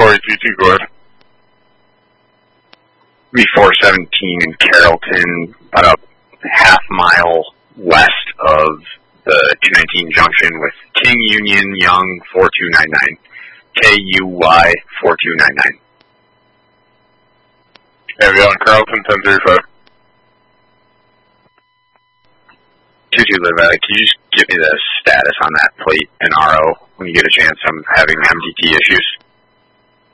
42, go ahead. Be 417 in Carrollton, about a half mile west of the 219 junction with King Union Young 4299. KUY 4299. Avion Carrollton 1035. 22 Live Valley, can you just give me the status on that plate and RO when you get a chance? I'm having MDT issues.